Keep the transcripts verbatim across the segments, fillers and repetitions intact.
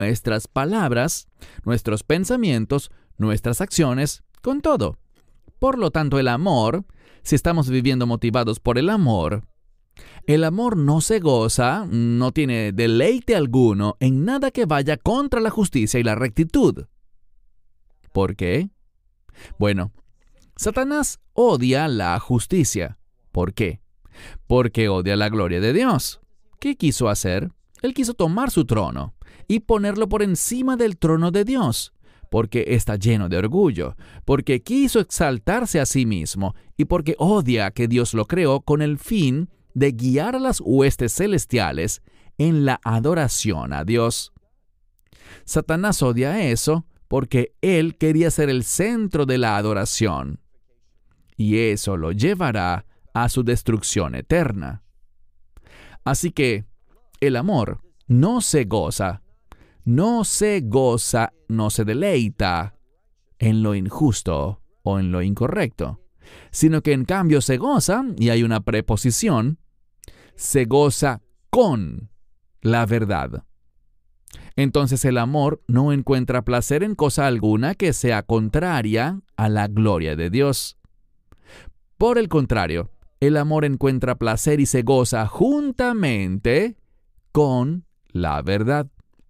nuestras palabras, nuestros pensamientos, nuestras acciones, con todo. Por lo tanto, el amor, si estamos viviendo motivados por el amor, el amor no se goza, no tiene deleite alguno en nada que vaya contra la justicia y la rectitud. ¿Por qué? Bueno, Satanás odia la justicia. ¿Por qué? Porque odia la gloria de Dios. ¿Qué quiso hacer? Él quiso tomar su trono y ponerlo por encima del trono de Dios, porque está lleno de orgullo, porque quiso exaltarse a sí mismo y porque odia que Dios lo creó con el fin de guiar a las huestes celestiales en la adoración a Dios. Satanás odia eso porque él quería ser el centro de la adoración, y eso lo llevará a su destrucción eterna. Así que el amor no se goza, no se goza, no se deleita en lo injusto o en lo incorrecto, sino que en cambio se goza, y hay una preposición, se goza con la verdad. Entonces el amor no encuentra placer en cosa alguna que sea contraria a la gloria de Dios. Por el contrario, el amor encuentra placer y se goza juntamente con la verdad.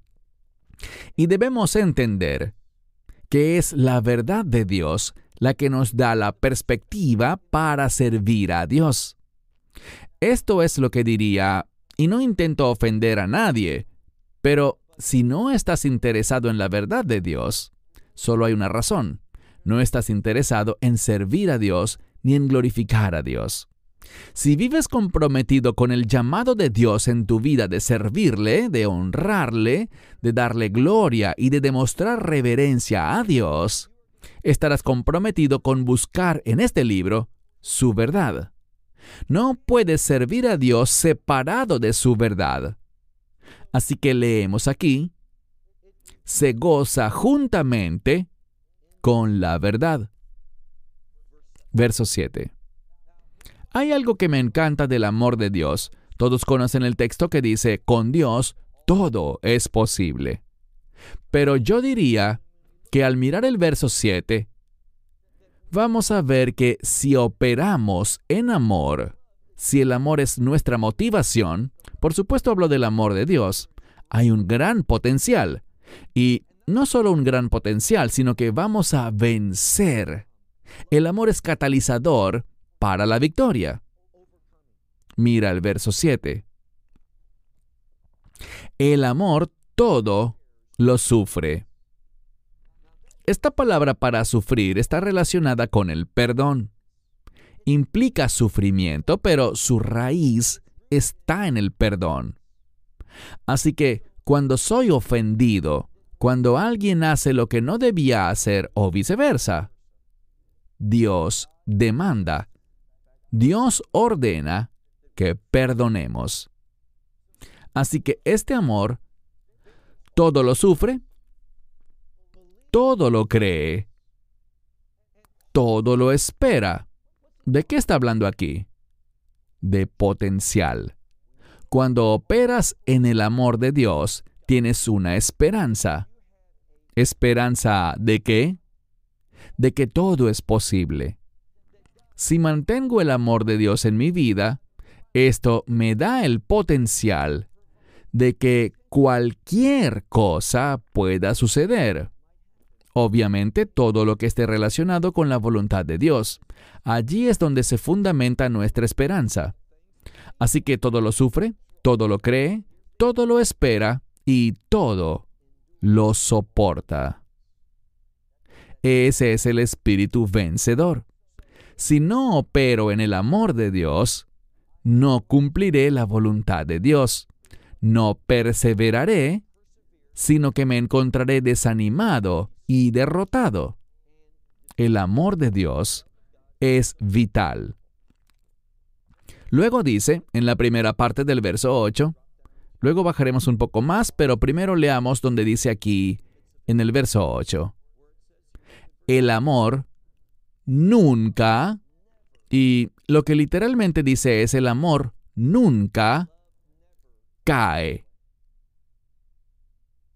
Y debemos entender que es la verdad de Dios la que nos da la perspectiva para servir a Dios. Esto es lo que diría, y no intento ofender a nadie, pero si no estás interesado en la verdad de Dios, solo hay una razón. No estás interesado en servir a Dios ni en glorificar a Dios. Si vives comprometido con el llamado de Dios en tu vida de servirle, de honrarle, de darle gloria y de demostrar reverencia a Dios, estarás comprometido con buscar en este libro su verdad. No puedes servir a Dios separado de su verdad. Así que leemos aquí, se goza juntamente con la verdad. Verso siete. Hay algo que me encanta del amor de Dios. Todos conocen el texto que dice, con Dios todo es posible. Pero yo diría que al mirar el verso siete, vamos a ver que si operamos en amor, si el amor es nuestra motivación, por supuesto hablo del amor de Dios, hay un gran potencial. Y no solo un gran potencial, sino que vamos a vencer. El amor es catalizador para la victoria. Mira el verso siete. El amor todo lo sufre. Esta palabra para sufrir está relacionada con el perdón. Implica sufrimiento, pero su raíz está en el perdón. Así que cuando soy ofendido, cuando alguien hace lo que no debía hacer o viceversa, Dios demanda, Dios ordena que perdonemos. Así que este amor todo lo sufre, todo lo cree, todo lo espera. ¿De qué está hablando aquí? De potencial. Cuando operas en el amor de Dios, tienes una esperanza. ¿Esperanza de qué? De que todo es posible. Si mantengo el amor de Dios en mi vida, esto me da el potencial de que cualquier cosa pueda suceder. Obviamente, todo lo que esté relacionado con la voluntad de Dios. Allí es donde se fundamenta nuestra esperanza. Así que todo lo sufre, todo lo cree, todo lo espera y todo lo soporta. Ese es el espíritu vencedor. Si no opero en el amor de Dios, no cumpliré la voluntad de Dios. No perseveraré, sino que me encontraré desanimado y derrotado. El amor de Dios es vital. Luego dice, en la primera parte del verso ocho, luego bajaremos un poco más, pero primero leamos donde dice aquí, en el verso ocho. El amor nunca, y lo que literalmente dice es el amor nunca cae.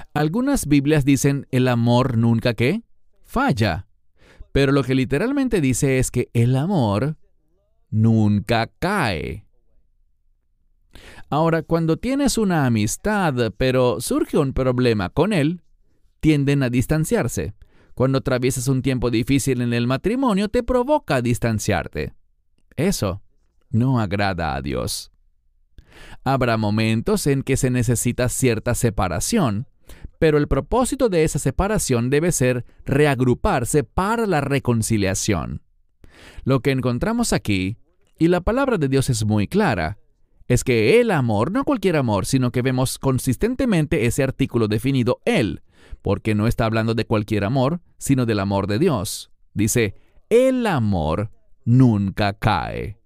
Algunas Biblias dicen el amor nunca ¿qué? Falla. Pero lo que literalmente dice es que el amor nunca cae. Ahora, cuando tienes una amistad, pero surge un problema con él, tienden a distanciarse. Cuando atraviesas un tiempo difícil en el matrimonio, te provoca distanciarte. Eso no agrada a Dios. Habrá momentos en que se necesita cierta separación, pero el propósito de esa separación debe ser reagruparse para la reconciliación. Lo que encontramos aquí, y la palabra de Dios es muy clara, es que el amor, no cualquier amor, sino que vemos consistentemente ese artículo definido el, porque no está hablando de cualquier amor, sino del amor de Dios. Dice, el amor nunca cae.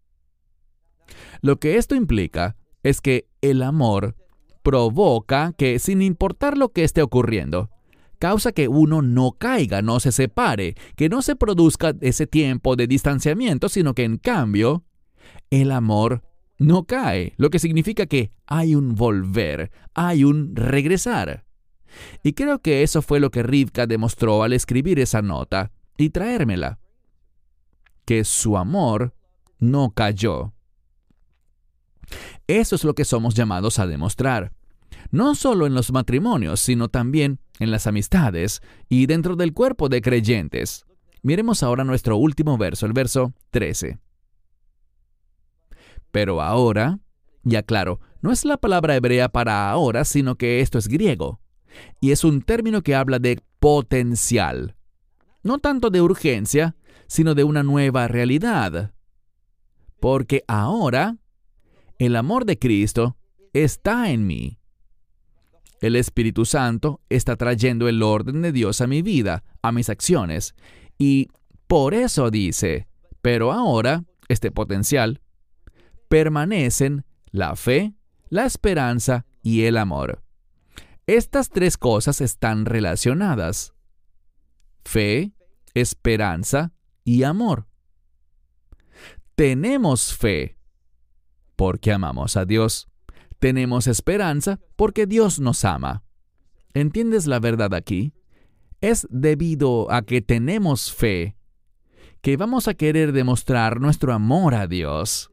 Lo que esto implica es que el amor provoca que, sin importar lo que esté ocurriendo, causa que uno no caiga, no se separe, que no se produzca ese tiempo de distanciamiento, sino que en cambio, el amor no cae, lo que significa que hay un volver, hay un regresar. Y creo que eso fue lo que Rivka demostró al escribir esa nota y traérmela, que su amor no cayó. Eso es lo que somos llamados a demostrar, no solo en los matrimonios, sino también en las amistades y dentro del cuerpo de creyentes. Miremos ahora nuestro último verso, el verso trece. Pero ahora, y aclaro, no es la palabra hebrea para ahora, sino que esto es griego, y es un término que habla de potencial, no tanto de urgencia, sino de una nueva realidad. Porque ahora, el amor de Cristo está en mí. El Espíritu Santo está trayendo el orden de Dios a mi vida, a mis acciones. Y por eso dice, pero ahora, este potencial, permanecen la fe, la esperanza y el amor. Estas tres cosas están relacionadas. Fe, esperanza y amor. Tenemos fe porque amamos a Dios. Tenemos esperanza porque Dios nos ama. ¿Entiendes la verdad aquí? Es debido a que tenemos fe que vamos a querer demostrar nuestro amor a Dios.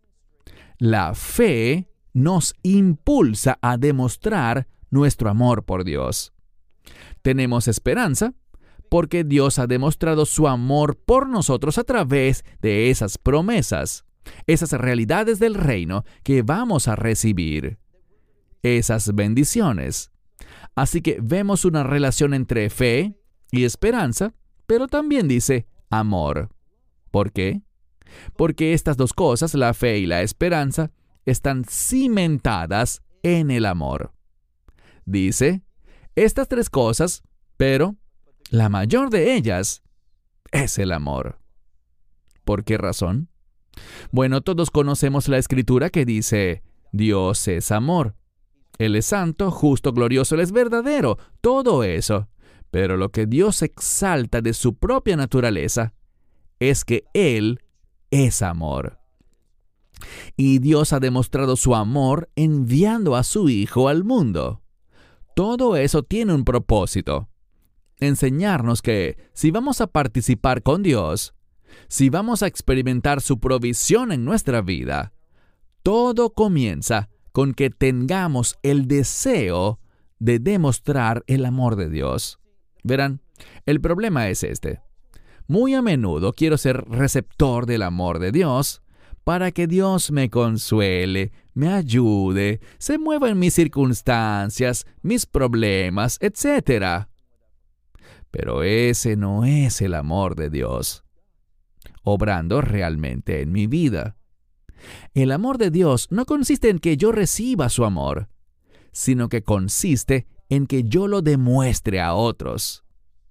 La fe nos impulsa a demostrar nuestro amor por Dios. Tenemos esperanza porque Dios ha demostrado su amor por nosotros a través de esas promesas, esas realidades del reino que vamos a recibir, esas bendiciones. Así que vemos una relación entre fe y esperanza, pero también dice amor. ¿Por qué? Porque estas dos cosas, la fe y la esperanza, están cimentadas en el amor. Dice, estas tres cosas, pero la mayor de ellas es el amor. ¿Por qué razón? Bueno, todos conocemos la escritura que dice, Dios es amor. Él es santo, justo, glorioso, Él es verdadero, todo eso. Pero lo que Dios exalta de su propia naturaleza es que Él es amor. Y Dios ha demostrado su amor enviando a su Hijo al mundo. Todo eso tiene un propósito. Enseñarnos que si vamos a participar con Dios, si vamos a experimentar su provisión en nuestra vida, todo comienza con que tengamos el deseo de demostrar el amor de Dios. Verán, el problema es este. Muy a menudo quiero ser receptor del amor de Dios para que Dios me consuele, me ayude, se mueva en mis circunstancias, mis problemas, etcétera. Pero ese no es el amor de Dios, obrando realmente en mi vida. El amor de Dios no consiste en que yo reciba su amor, sino que consiste en que yo lo demuestre a otros.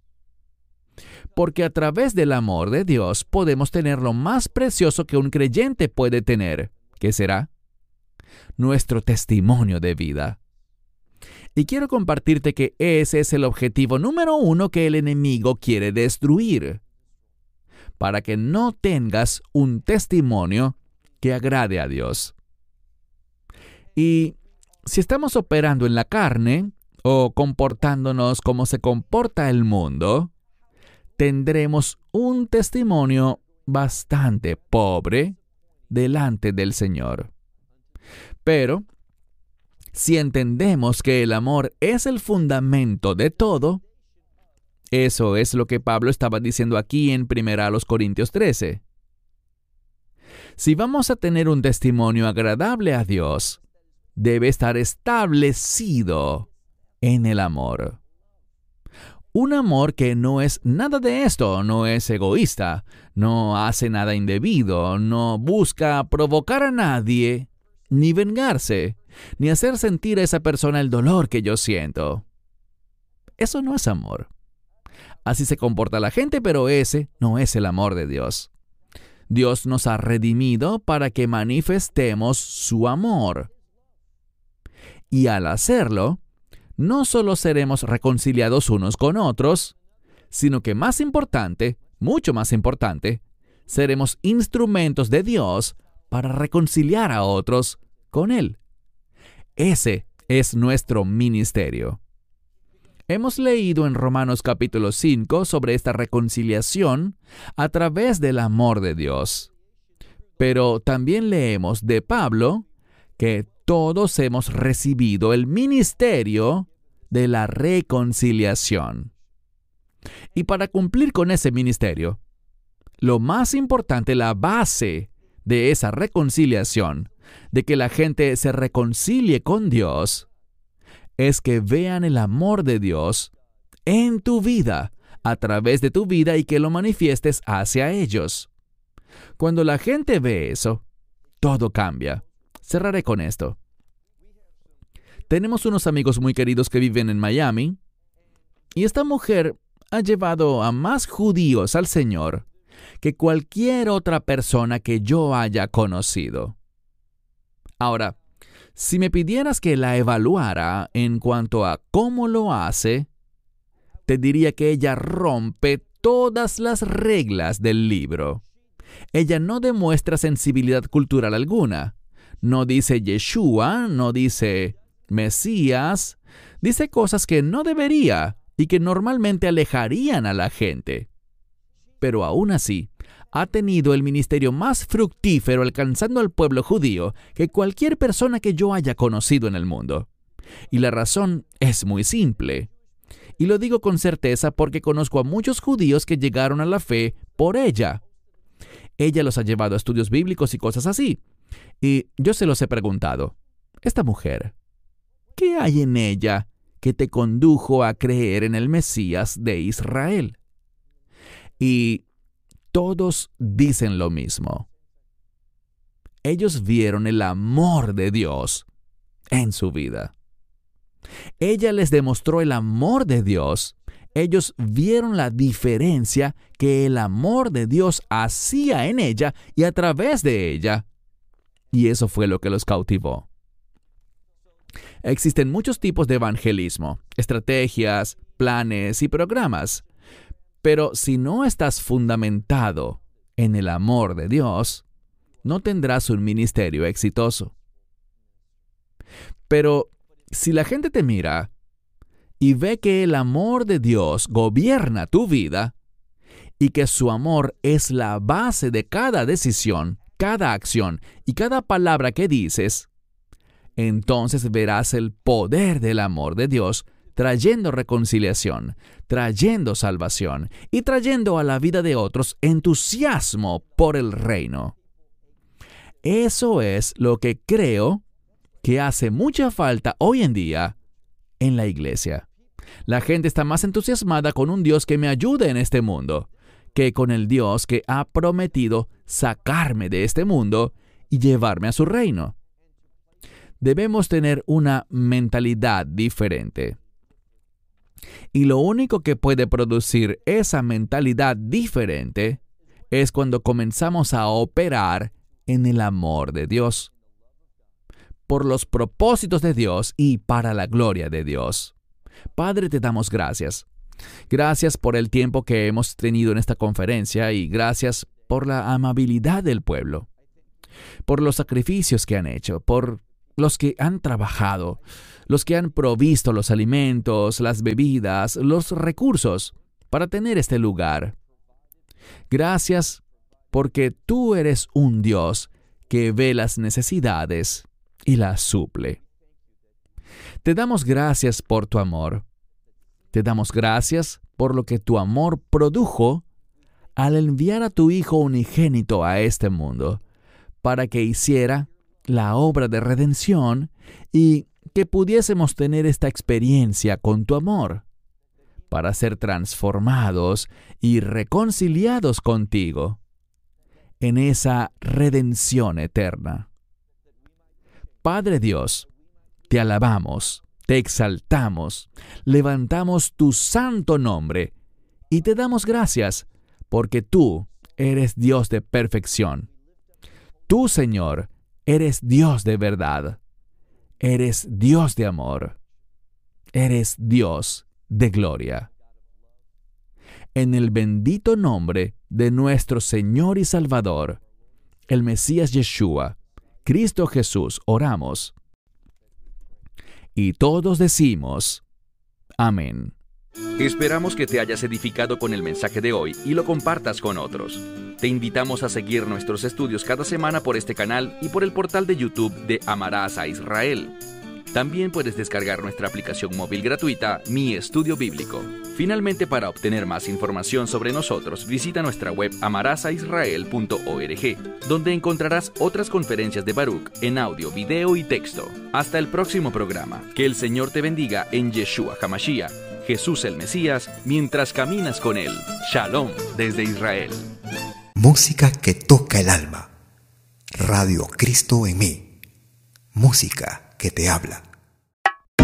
Porque a través del amor de Dios podemos tener lo más precioso que un creyente puede tener. ¿Qué será? Nuestro testimonio de vida. Y quiero compartirte que ese es el objetivo número uno que el enemigo quiere destruir. Para que no tengas un testimonio que agrade a Dios. Y si estamos operando en la carne, o comportándonos como se comporta el mundo, tendremos un testimonio bastante pobre delante del Señor. Pero, si entendemos que el amor es el fundamento de todo, eso es lo que Pablo estaba diciendo aquí en primera a los Corintios trece. Si vamos a tener un testimonio agradable a Dios, debe estar establecido en el amor. Un amor que no es nada de esto, no es egoísta, no hace nada indebido, no busca provocar a nadie, ni vengarse, ni hacer sentir a esa persona el dolor que yo siento. Eso no es amor. Así se comporta la gente, pero ese no es el amor de Dios. Dios nos ha redimido para que manifestemos su amor. Y al hacerlo, no solo seremos reconciliados unos con otros, sino que más importante, mucho más importante, seremos instrumentos de Dios para reconciliar a otros con Él. Ese es nuestro ministerio. Hemos leído en Romanos capítulo cinco sobre esta reconciliación a través del amor de Dios. Pero también leemos de Pablo que todos hemos recibido el ministerio de la reconciliación. Y para cumplir con ese ministerio, lo más importante, la base de esa reconciliación, de que la gente se reconcilie con Dios, es que vean el amor de Dios en tu vida, a través de tu vida, y que lo manifiestes hacia ellos. Cuando la gente ve eso, todo cambia. Cerraré con esto. Tenemos unos amigos muy queridos que viven en Miami, y esta mujer ha llevado a más judíos al Señor que cualquier otra persona que yo haya conocido. Ahora, si me pidieras que la evaluara en cuanto a cómo lo hace, te diría que ella rompe todas las reglas del libro. Ella no demuestra sensibilidad cultural alguna. No dice Yeshua, no dice Mesías, dice cosas que no debería y que normalmente alejarían a la gente. Pero aún así, ha tenido el ministerio más fructífero alcanzando al pueblo judío que cualquier persona que yo haya conocido en el mundo. Y la razón es muy simple. Y lo digo con certeza porque conozco a muchos judíos que llegaron a la fe por ella. Ella los ha llevado a estudios bíblicos y cosas así. Y yo se los he preguntado, esta mujer, ¿qué hay en ella que te condujo a creer en el Mesías de Israel? Y todos dicen lo mismo. Ellos vieron el amor de Dios en su vida. Ella les demostró el amor de Dios. Ellos vieron la diferencia que el amor de Dios hacía en ella y a través de ella. Y eso fue lo que los cautivó. Existen muchos tipos de evangelismo, estrategias, planes y programas. Pero si no estás fundamentado en el amor de Dios, no tendrás un ministerio exitoso. Pero si la gente te mira y ve que el amor de Dios gobierna tu vida y que su amor es la base de cada decisión, cada acción y cada palabra que dices, entonces verás el poder del amor de Dios trayendo reconciliación, trayendo salvación y trayendo a la vida de otros entusiasmo por el reino. Eso es lo que creo que hace mucha falta hoy en día en la iglesia. La gente está más entusiasmada con un Dios que me ayude en este mundo que con el Dios que ha prometido sacarme de este mundo y llevarme a su reino. Debemos tener una mentalidad diferente. Y lo único que puede producir esa mentalidad diferente es cuando comenzamos a operar en el amor de Dios, por los propósitos de Dios y para la gloria de Dios. Padre, te damos gracias. Gracias por el tiempo que hemos tenido en esta conferencia y gracias por la amabilidad del pueblo, por los sacrificios que han hecho, por los que han trabajado, los que han provisto los alimentos, las bebidas, los recursos para tener este lugar. Gracias porque tú eres un Dios que ve las necesidades y las suple. Te damos gracias por tu amor. Te damos gracias por lo que tu amor produjo al enviar a tu Hijo unigénito a este mundo, para que hiciera la obra de redención y que pudiésemos tener esta experiencia con tu amor, para ser transformados y reconciliados contigo en esa redención eterna. Padre Dios, te alabamos, te exaltamos, levantamos tu santo nombre y te damos gracias porque tú eres Dios de perfección. Tú, Señor, eres Dios de verdad. Eres Dios de amor. Eres Dios de gloria. En el bendito nombre de nuestro Señor y Salvador, el Mesías Yeshua, Cristo Jesús, oramos. Y todos decimos, amén. Esperamos que te hayas edificado con el mensaje de hoy y lo compartas con otros. Te invitamos a seguir nuestros estudios cada semana por este canal y por el portal de YouTube de Amarás a Israel. También puedes descargar nuestra aplicación móvil gratuita, Mi Estudio Bíblico. Finalmente, para obtener más información sobre nosotros, visita nuestra web amarás a israel punto org, donde encontrarás otras conferencias de Baruch en audio, video y texto. Hasta el próximo programa. Que el Señor te bendiga en Yeshua HaMashiach, Jesús el Mesías, mientras caminas con Él. Shalom desde Israel. Música que toca el alma. Radio Cristo en mí. Música que te habla.